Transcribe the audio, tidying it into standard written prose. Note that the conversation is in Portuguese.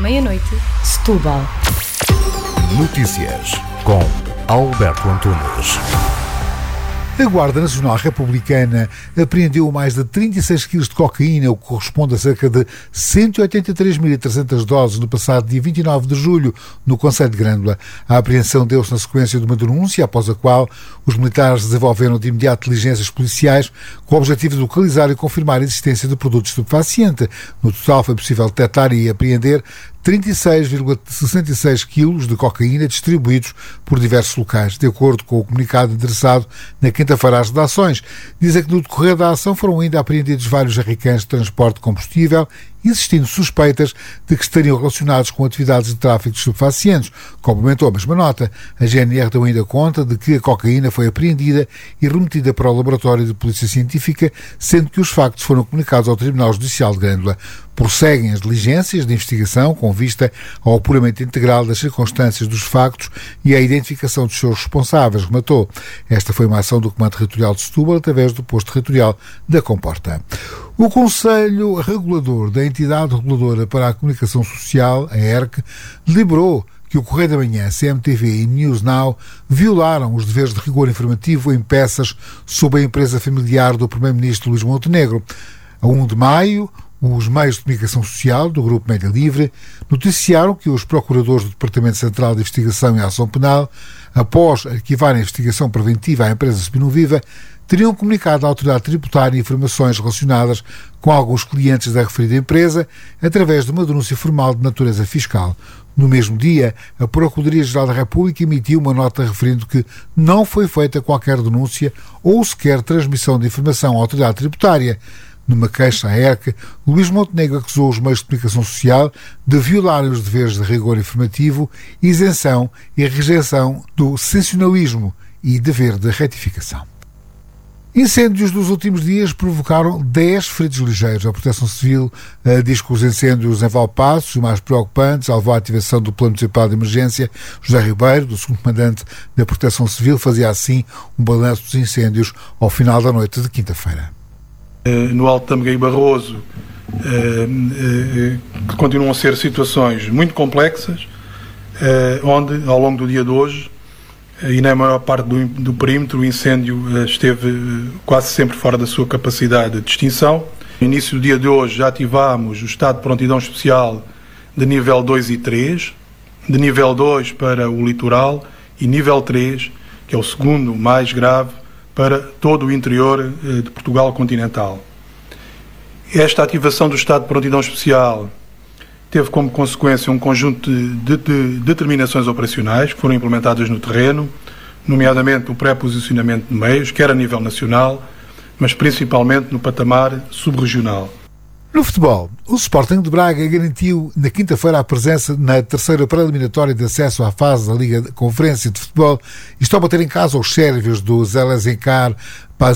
meia-noite, Setúbal. Notícias com Alberto Antunes. A Guarda Nacional Republicana apreendeu mais de 36 kg de cocaína, o que corresponde a cerca de 183.300 doses no passado dia 29 de julho, no concelho de Grândola. A apreensão deu-se na sequência de uma denúncia, após a qual os militares desenvolveram de imediato diligências policiais com o objetivo de localizar e confirmar a existência de produtos estupefacientes. No total foi possível detectar e apreender 36,66 quilos de cocaína distribuídos por diversos locais. De acordo com o comunicado endereçado na quinta-feira às redações, dizem que no decorrer da ação foram ainda apreendidos vários jerrycans de transporte de combustível, existindo suspeitas de que estariam relacionados com atividades de tráfico de estupefacientes. Complementou a mesma nota. A GNR deu ainda conta de que a cocaína foi apreendida e remetida para o Laboratório de Polícia Científica, sendo que os factos foram comunicados ao Tribunal Judicial de Grândola. Prosseguem as diligências de investigação com vista ao apuramento integral das circunstâncias dos factos e à identificação dos seus responsáveis, rematou. Esta foi uma ação do Comando Territorial de Setúbal através do posto territorial da Comporta. O Conselho Regulador da Entidade Reguladora para a Comunicação Social, a ERC, deliberou que o Correio da Manhã, CMTV e NewsNow violaram os deveres de rigor informativo em peças sobre a empresa familiar do Primeiro-Ministro Luís Montenegro. A 1 de maio, os meios de comunicação social do Grupo Média Livre noticiaram que os procuradores do Departamento Central de Investigação e Ação Penal, após arquivar a investigação preventiva à empresa Spinoviva, teriam comunicado à autoridade tributária informações relacionadas com alguns clientes da referida empresa através de uma denúncia formal de natureza fiscal. No mesmo dia, a Procuradoria-Geral da República emitiu uma nota referindo que não foi feita qualquer denúncia ou sequer transmissão de informação à autoridade tributária. Numa queixa à ERC, Luís Montenegro acusou os meios de comunicação social de violarem os deveres de rigor informativo, isenção e rejeição do sensacionalismo e dever de retificação. Incêndios dos últimos dias provocaram 10 feridos ligeiros. A Proteção Civil diz que os incêndios em Valpaços, os mais preocupantes, levou à ativação do Plano Municipal de Emergência. José Ribeiro, do segundo comandante da Proteção Civil, fazia assim um balanço dos incêndios ao final da noite de quinta-feira. No Alto Tâmega e Barroso, que continuam a ser situações muito complexas, onde, ao longo do dia de hoje, e na maior parte do perímetro, o incêndio esteve quase sempre fora da sua capacidade de extinção. No início do dia de hoje já ativámos o estado de prontidão especial de nível 2 e 3, de nível 2 para o litoral e nível 3, que é o segundo mais grave, para todo o interior de Portugal continental. Esta ativação do estado de prontidão especial teve como consequência um conjunto de determinações operacionais que foram implementadas no terreno, nomeadamente o pré-posicionamento de meios, quer a nível nacional, mas principalmente no patamar subregional. No futebol, o Sporting de Braga garantiu na quinta-feira a presença na terceira pré-eliminatória de acesso à fase da Liga de Conferência de Futebol e estão a bater em casa os sérvios do Zalezikar